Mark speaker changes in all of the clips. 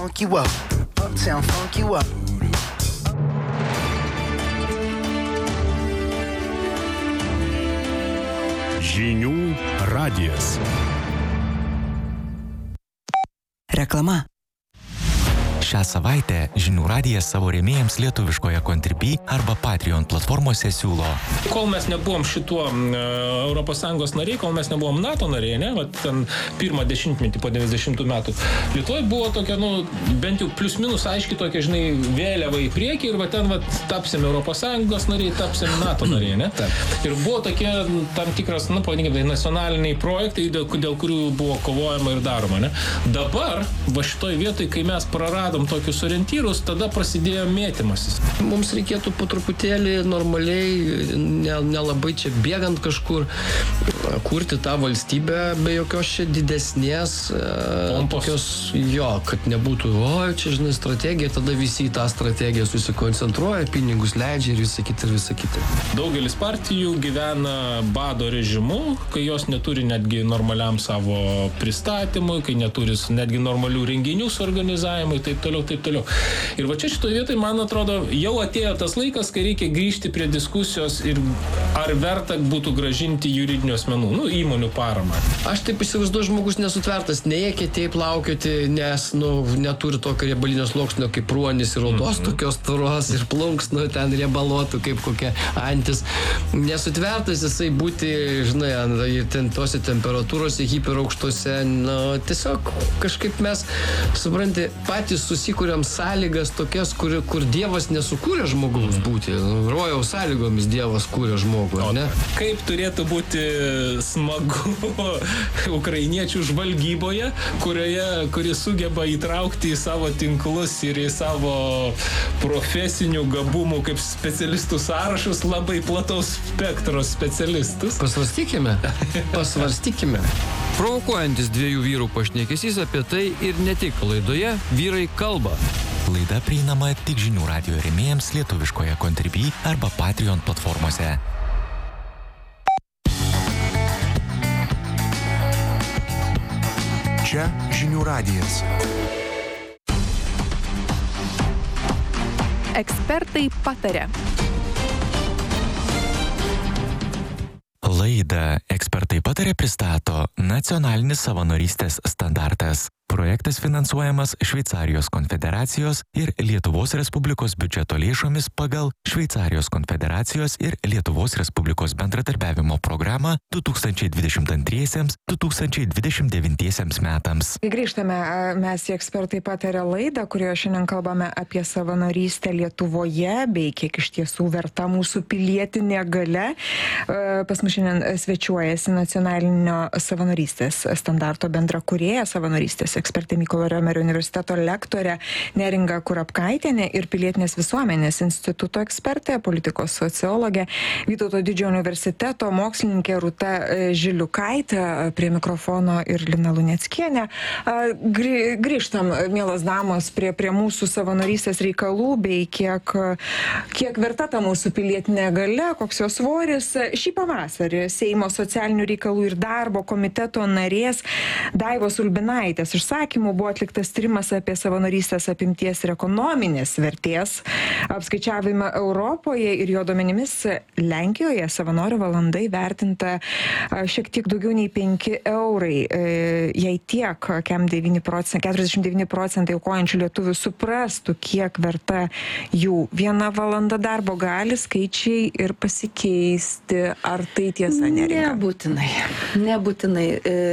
Speaker 1: funk you up. Uptown funk you up.
Speaker 2: Žinių radijas.
Speaker 3: Reklama. Šią savaitę Žinių radijas savo rėmėjams lietuviškoje Contribui arba Patreon platformose siūlo.
Speaker 4: Kol mes nebuvom šituo ES nariai, kol mes nebuvom NATO nariai, ne, vat ten pirmą dešimtmetį po 90 metų, Lietuvoje buvo tokia, bent jau plius minus aiškiai tokia, žinai, vėliava į priekį ir va ten tapsim ES nariai, tapsim NATO nariai, ne? Ir buvo tokie tam tikras, pavadinkime, nacionaliniai projektai, dėl kurių buvo kovojama ir daroma, ne? Dabar, va šitoj vietoj, kai mes praradom tokius orientyrus, tada prasidėjo mėtymasis.
Speaker 5: Mums reikėtų po truputėlį normaliai, nelabai čia bėgant kažkur, kurti tą valstybę be jokios čia didesnės tokios, kad nebūtų, čia, žinai, strategija, tada visi į tą strategiją susikoncentruoja, pinigus leidžia ir visa kita.
Speaker 4: Daugelis partijų gyvena bado režimu, kai jos neturi netgi normaliam savo pristatymui, kai neturi netgi normalių renginių suorganizavimui, taip toliau. Ir va čia šitoje vietoje, man atrodo, jau atėjo tas laikas, kai reikia grįžti prie diskusijos ir ar verta būtų gražinti juridinių asmenų, įmonių paramą.
Speaker 5: Aš taip įsivaizduoju, žmogus nesutvertas, neėkėtėjai plaukioti, nes, neturi tokio riebalinio sluoksnio kaip ruonis ir odos tokios tvoros ir plunksnų ten riebalotų kaip kokia antis. Nesutvertas jisai būti, žinai, ten tose temperatūrose hiperaukštose, tiesiog kažkaip mes, supranti, patys susikūrėm sąlygas tokias, kur Dievas nesukūrė žmogaus būti. Rojaus sąlygomis Dievas kūrė žmogų, ar ne?
Speaker 4: Kaip turėtų būti smagu ukrainiečių žvalgyboje, kuri sugeba įtraukti į savo tinklus ir į savo profesinių gabumų kaip specialistų sąrašus labai plataus spektro specialistus.
Speaker 5: Pasvarstykime.
Speaker 6: Provokuojantis dviejų vyrų pašnekesys apie tai ir ne tik laidoje Vyrai kalba.
Speaker 3: Laida prieinama tik Žinių radijo rėmėjams lietuviškoje Contribui arba Patreon platformose.
Speaker 2: Čia Žinių radijas.
Speaker 7: Ekspertai pataria.
Speaker 3: Laidą Ekspertai pataria pristato Nacionalinis savanorystės standartas. Projektas finansuojamas Šveicarijos konfederacijos ir Lietuvos Respublikos biudžeto lėšomis pagal Šveicarijos konfederacijos ir Lietuvos Respublikos bendradarbiavimo programą 2022-2029 metams.
Speaker 7: Grįžtame mes į Ekspertai pataria laidą, kurioje šiandien kalbame apie savanorystę Lietuvoje, bei kiek iš tiesų verta mūsų pilietinė galia. Pas mus šiandien svečiuojasi Nacionalinio savanorystės standarto bendrakūrėja, savanorystės ekspertė Mykolo Riomerio universiteto lektorė Neringa Kurapkaitienė ir Pilietinės visuomenės instituto ekspertė, politikos sociologė, Vytauto Didžiojo universiteto mokslininkė Rūta Žiliukaitė, prie mikrofono ir Lina Luneckienė. Grįžtam, mielos damos, prie mūsų savanorystės reikalų, bei kiek verta ta mūsų pilietinė galia, koks jos svoris. Šį pavasarį Seimo socialinių reikalų ir darbo komiteto narės Daivos Ulbinaitės užsakymu buvo atliktas tyrimas apie savanorystės apimties ir ekonominės vertės apskaičiavimą Europoje ir jo duomenimis Lenkijoje savanorių valanda įvertinta šiek tiek daugiau nei 5 eurai. Jei tiek, 49% aukojančių lietuvių suprastų, kiek verta jų viena valanda darbo, gali skaičiai ir pasikeisti. Ar tai tiesa, Neringa?
Speaker 8: Nebūtinai.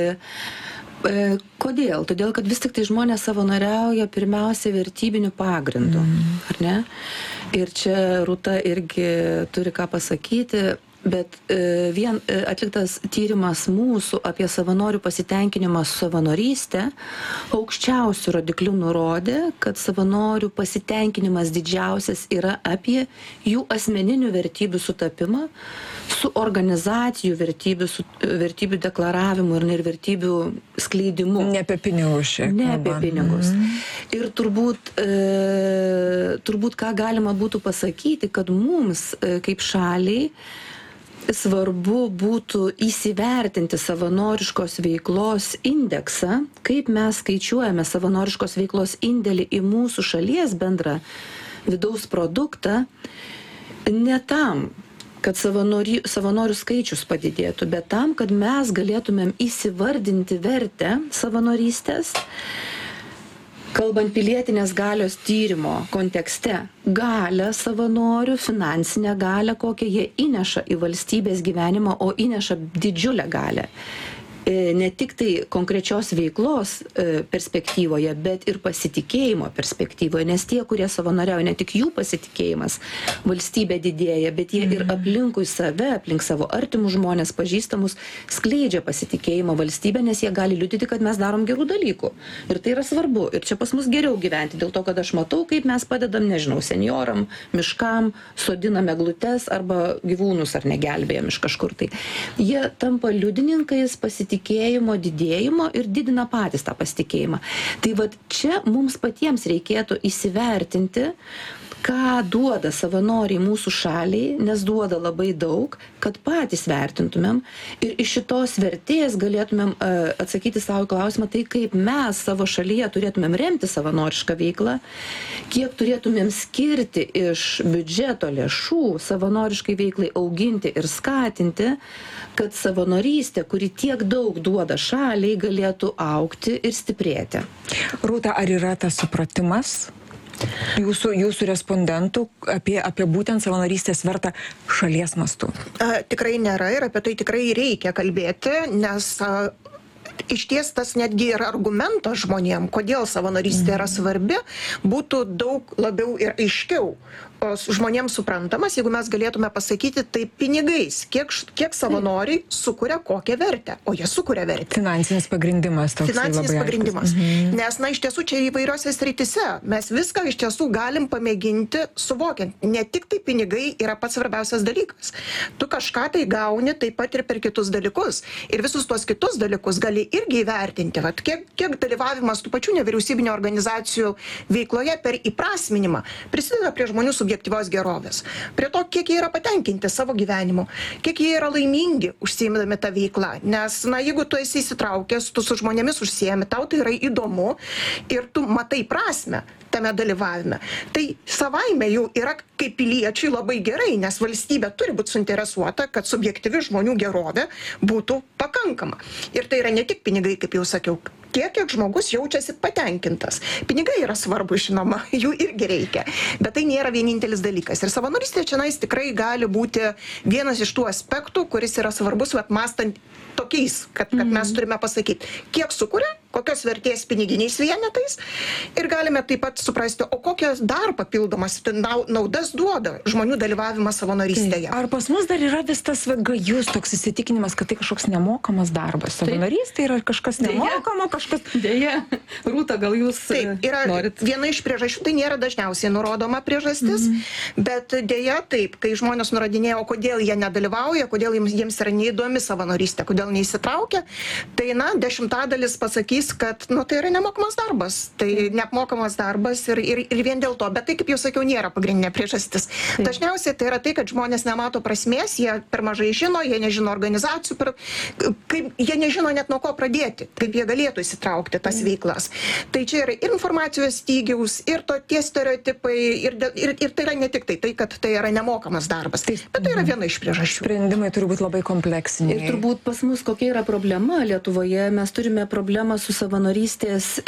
Speaker 8: Kodėl? Todėl, kad vis tik tai žmonės savanoriauja pirmiausia vertybinių pagrindų, ar ne? Ir čia Rūta irgi turi ką pasakyti, bet vien atliktas tyrimas mūsų apie savanorių pasitenkinimą savanorystę aukščiausių rodiklių nurodė, kad savanorių pasitenkinimas didžiausias yra apie jų asmeninių vertybių sutapimą su organizacijų vertybių deklaravimu ir vertybių skleidimu.
Speaker 7: Ne apie pinigus šiek.
Speaker 8: Ne apie pinigus. Ir turbūt ką galima būtų pasakyti, kad mums kaip šaliai svarbu būtų įsivertinti savanoriškos veiklos indeksą, kaip mes skaičiuojame savanoriškos veiklos indėlį į mūsų šalies bendrą vidaus produktą, ne tam, kad savanorių skaičius padidėtų, bet tam, kad mes galėtumėm įsivardinti vertę savanorystės, kalbant pilietinės galios tyrimo kontekste, galę savanorių, finansinę galę, kokią jie įneša į valstybės gyvenimą, o įneša didžiulę galę. Ne tik tai konkrečios veiklos perspektyvoje, bet ir pasitikėjimo perspektyvoje, nes tie, kurie savanoriauja, ne tik jų pasitikėjimas valstybė didėja, bet jie ir aplinkui save, aplink savo artimus žmonės, pažįstamus, skleidžia pasitikėjimo valstybę, nes jie gali liudyti, kad mes darom gerų dalykų. Ir tai yra svarbu. Ir čia pas mus geriau gyventi, dėl to, kad aš matau, kaip mes padedam, nežinau, senjoram, miškam, sodiname glutes arba gyvūnus ar negelbėjam iš kažkur. Tai jie tampa liudininkais pasitikėjimo didėjimo ir didina patys tą pasitikėjimą. Tai vat čia mums patiems reikėtų įsivertinti, ką duoda savanoriai mūsų šaliai, nes duoda labai daug, kad patys vertintumėm ir iš šitos vertės galėtumėm atsakyti savo klausimą, tai kaip mes savo šalyje turėtumėm remti savanorišką veiklą, kiek turėtumėm skirti iš biudžeto lėšų savanoriškai veiklai auginti ir skatinti, kad savanorystė, kuri tiek daug duoda šaliai, galėtų augti ir stiprėti.
Speaker 7: Rūta, ar yra tas supratimas jūsų respondentų apie būtent savanorystės vertą šalies mastu?
Speaker 9: Tikrai nėra ir apie tai tikrai reikia kalbėti, nes iš ties tas netgi yra argumentas žmonėm, kodėl savanorystė yra svarbi, būtų daug labiau ir aiškiau žmonėms suprantamas, jeigu mes galėtume pasakyti tai pinigais, kiek savanoriai sukuria kokią vertę, o jie sukuria vertę.
Speaker 7: Finansinis pagrindimas toks.
Speaker 9: Finansinis pagrindimas. Nes, iš tiesų, čia įvairiose srityse mes viską iš tiesų galim pamėginti suvokiant. Ne tik tai pinigai yra pats svarbiausias dalykas. Tu kažką tai gauni taip pat ir per kitus dalykus. Ir visus tuos kitus dalykus gali irgi įvertinti. Vat, kiek dalyvavimas tų pačių nevyriausybinio organizacijų veikloje per įprasminimą prisideda prie žmonių subjektyvios gerovės. Prie to, kiek jie yra patenkinti savo gyvenimu, kiek jie yra laimingi užsiimdami tą veiklą. Nes, jeigu tu esi įsitraukęs, tu su žmonėmis užsiemi, tau tai yra įdomu ir tu matai prasmę tame dalyvavime. Tai savaime jau yra kaip piliečiai labai gerai, nes valstybė turi būti suinteresuota, kad subjektyvi žmonių gerovė būtų pakankama. Ir tai yra ne tik pinigai, kaip jau sakiau, kiek žmogus jaučiasi patenkintas. Pinigai yra svarbu, žinoma, jų irgi reikia, bet tai nėra vienintelis dalykas. Ir savanorystė čionais tikrai gali būti vienas iš tų aspektų, kuris yra svarbus, apmąstant tokiais, kad mes turime pasakyti, kiek sukuria, kokios vertės piniginiais vienetais ir galime taip pat suprasti, o kokias dar papildomas naudas duoda žmonių dalyvavimas savanorystėje.
Speaker 7: Ar pas mus dar yra vis tas gajus toks įsitikinimas, kad tai kažkoks nemokamas darbas? Savanorystė yra kažkas nemokamo, kažkas...
Speaker 8: Dėja, Rūta, gal jūs
Speaker 9: yra
Speaker 8: norit?
Speaker 9: Viena iš priežasčių, tai nėra dažniausiai nurodoma priežastis, bet dėja taip, kai žmonės nurodinėjo, kodėl jie nedalyvauja, kodėl jiems yra neįdomi savanorystė, kodėl neįsitraukia, tai 10% pasakys, kad tai yra nemokamas darbas, tai neapmokamas darbas ir vien dėl to, bet tai, kaip jau sakiau, nėra pagrindinė priežastis. Dažniausiai tai yra tai, kad žmonės nemato prasmės, jie per mažai žino, jie nežino organizacijų, jie nežino net nuo ko pradėti, kaip jie galėtų įsitraukti tas veiklas. Tai čia yra ir informacijos stygiaus, ir tie stereotipai, ir tai yra ne tik tai, kad tai yra nemokamas darbas, bet tai yra viena iš priežasčių.
Speaker 7: Sprendimai turi būti labai kompleksiniai.
Speaker 8: Ir turbūt pas mus kokia yra problema Lietuvoje, mes turime problemą su savanorystės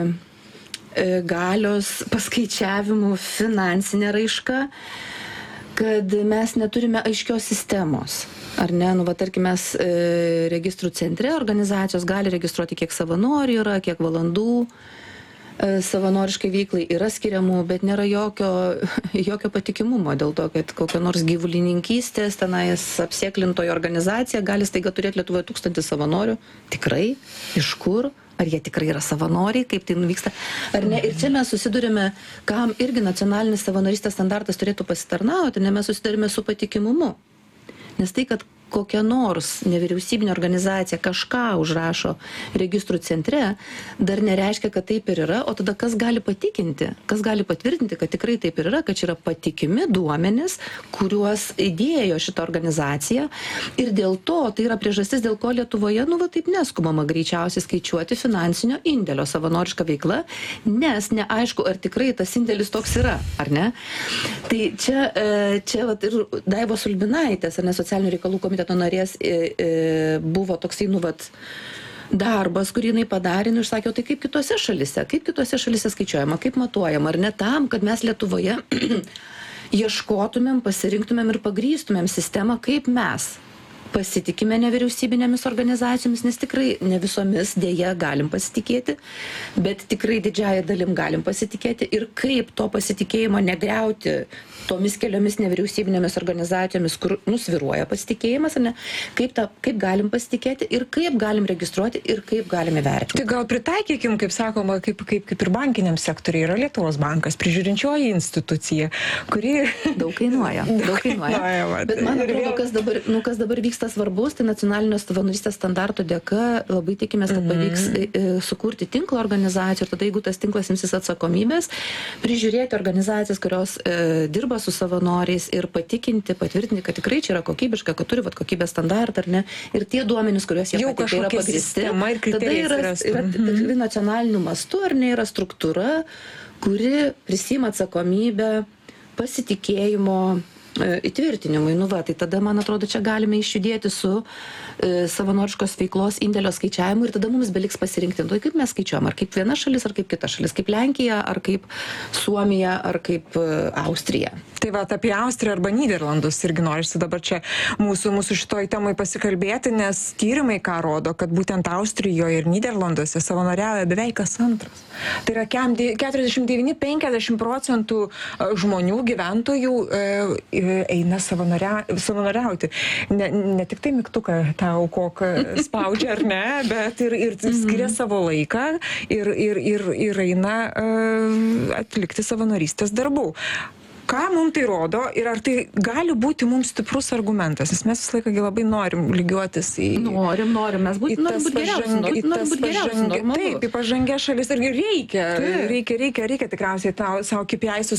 Speaker 8: galios paskaičiavimų finansinė raiška, kad mes neturime aiškios sistemos. Ar ne, tarkim, mes registrų centre organizacijos gali registruoti, kiek savanorių yra, kiek valandų savanoriškai veiklai yra skiriamų, bet nėra jokio patikimumo dėl to, kad kokio nors gyvulininkystės tenais apsėklintoji organizacija gali staiga turėti Lietuvoje 1000 savanorių. Tikrai? Iš kur? Ar jie tikrai yra savanoriai, kaip tai nuvyksta, ar ne. Ir čia mes susidurime, kam irgi nacionalinis savanorystės standartas turėtų pasitarnauti, nes mes susidurime su patikimumu. Nes tai, kad kokia nors nevyriausybinė organizacija kažką užrašo registrų centre, dar nereiškia, kad taip ir yra, o tada kas gali patikinti, kas gali patvirtinti, kad tikrai taip ir yra, kad čia yra patikimi duomenys, kuriuos įdėjo šitą organizaciją ir dėl to, tai yra priežastis, dėl ko Lietuvoje, taip neskubama greičiausiai skaičiuoti finansinio indėlio savanorišką veiklą, nes neaišku, ar tikrai tas indėlis toks yra, ar ne? Tai čia vat, ir Daivos Ulbinaitės, ar ne, socialinių reikalų komiteto narės buvo toksai, darbas, kurį jinai padarė, išsakė, tai kaip kitose šalise skaičiuojama, kaip matuojama, ar ne tam, kad mes Lietuvoje ieškotumėm, pasirinktumėm ir pagrįstumėm sistemą, kaip mes pasitikime nevyriausybinėmis organizacijomis, nes tikrai ne visomis dėja galim pasitikėti, bet tikrai didžiąją dalim galim pasitikėti ir kaip to pasitikėjimo negriauti tomis keliomis nevyriausybinėmis organizacijomis, kur nusviruoja pasitikėjimas, ar ne, kaip galim pasitikėti ir kaip galim registruoti ir kaip galim įvertinti.
Speaker 7: Tai gal pritaikykim, kaip sakoma, kaip ir bankiniam sektoriui yra Lietuvos bankas, prižiūrinčioji institucija, kuri
Speaker 8: daug kainuoja. Bet man atrodo, kas dabar vyksta svarbus, tai nacionalinio savanorystės standarto dėka labai tikimės, kad pavyks sukurti tinklą organizacijų ir tada, jeigu tas tinklas imsis atsakomybės, prižiūrėti organizacijas, kurios dirba su savanoriais ir patvirtinti, kad tikrai čia yra kokybiška, kad turi kokybės standartą, ar ne, ir tie duomenys, kuriuos jie pateikia, yra pagrįsti. Tada yra nacionaliniu mastu, ar ne, yra struktūra, kuri prisima atsakomybę pasitikėjimo įtvirtinimui. Tai tada, man atrodo, čia galime išjudėti su savanoriškos veiklos indėlio skaičiavimu ir tada mums beliks pasirinkti. Tai kaip mes skaičiuojam, ar kaip viena šalis, ar kaip kita šalis, kaip Lenkija, ar kaip Suomija, ar kaip Austrija.
Speaker 7: Tai apie Austriją arba Nyderlandus irgi norisi dabar čia mūsų šitoj temai pasikalbėti, nes tyrimai ką rodo, kad būtent Austrijoje ir Nyderlanduose savanoriauja beveik kas antras. Tai yra 49-50% žmonių, gyventojų eina savanoriauti. Ne tik tai mygtuką tą aukok spaudžia, ar ne, bet ir skiria savo laiką ir eina atlikti savanorystės darbų. Ką mums tai rodo ir ar tai gali būti mums stiprus argumentas, nes mes visą laiką labai norim lygiuotis į... Norim, mes norim būti geriausi, normalu. Taip, į pažangę šalis irgi reikia tikriausiai savo KPI